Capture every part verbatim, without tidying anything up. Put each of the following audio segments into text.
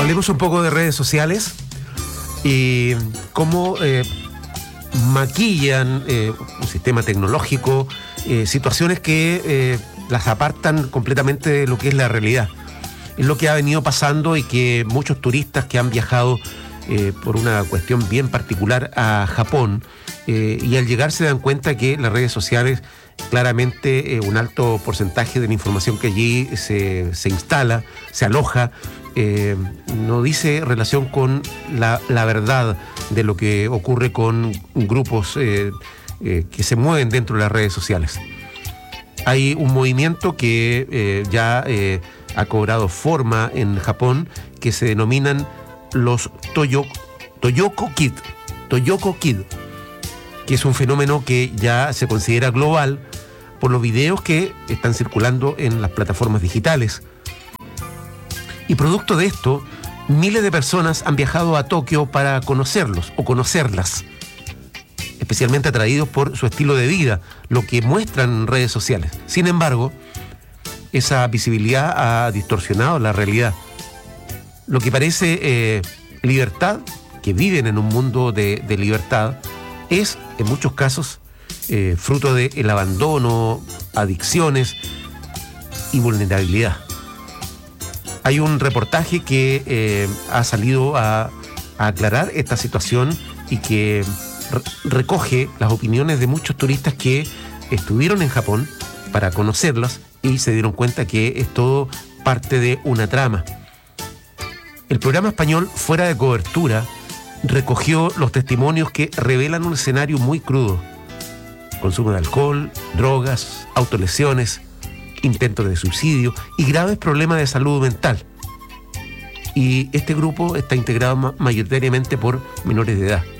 Hablemos un poco de redes sociales y cómo eh, maquillan eh, un sistema tecnológico, eh, situaciones que eh, las apartan completamente de lo que es la realidad. Es lo que ha venido pasando y que muchos turistas que han viajado eh, por una cuestión bien particular a Japón eh, y al llegar se dan cuenta que las redes sociales, claramente eh, un alto porcentaje de la información que allí se, se instala, se aloja, eh, no dice relación con la, la verdad de lo que ocurre con grupos eh, eh, que se mueven dentro de las redes sociales. Hay un movimiento que eh, ya eh, ha cobrado forma en Japón que se denominan los Toyo, Toyoko Kid, Toyoko Kid, que es un fenómeno que ya se considera global por los videos que están circulando en las plataformas digitales. Y producto de esto, miles de personas han viajado a Tokio para conocerlos o conocerlas, especialmente atraídos por su estilo de vida, lo que muestran en redes sociales. Sin embargo, esa visibilidad ha distorsionado la realidad. Lo que parece eh, libertad, que viven en un mundo de, de libertad, es, en muchos casos, eh, fruto del abandono, adicciones y vulnerabilidad. Hay un reportaje que eh, ha salido a, a aclarar esta situación y que recoge las opiniones de muchos turistas que estuvieron en Japón para conocerlas y se dieron cuenta que es todo parte de una trama. El programa español Fuera de Cobertura recogió los testimonios que revelan un escenario muy crudo: consumo de alcohol, drogas, autolesiones, intentos de suicidio y graves problemas de salud mental. Y este grupo está integrado ma- mayoritariamente por menores de edad.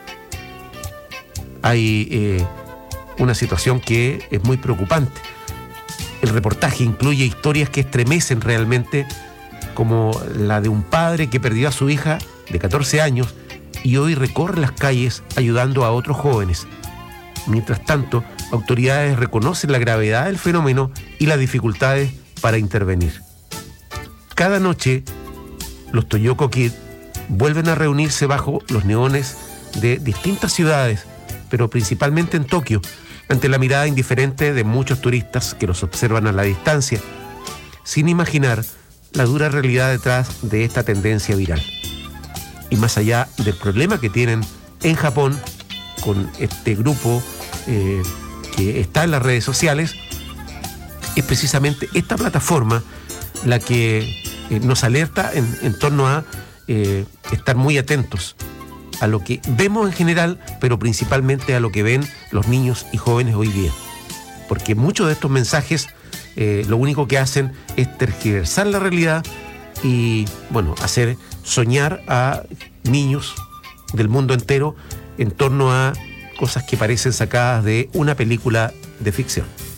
Hay eh, una situación que es muy preocupante. El reportaje incluye historias que estremecen realmente, como la de un padre que perdió a su hija de catorce años y hoy recorre las calles ayudando a otros jóvenes. Mientras tanto, autoridades reconocen la gravedad del fenómeno y las dificultades para intervenir. Cada noche, los Toyoko Kid vuelven a reunirse bajo los neones de distintas ciudades, pero principalmente en Tokio, ante la mirada indiferente de muchos turistas que los observan a la distancia, sin imaginar la dura realidad detrás de esta tendencia viral. Y más allá del problema que tienen en Japón con este grupo eh, que está en las redes sociales, es precisamente esta plataforma la que eh, nos alerta en, en torno a eh, estar muy atentos a lo que vemos en general, pero principalmente a lo que ven los niños y jóvenes hoy día. Porque muchos de estos mensajes eh, lo único que hacen es tergiversar la realidad y, bueno, hacer soñar a niños del mundo entero en torno a cosas que parecen sacadas de una película de ficción.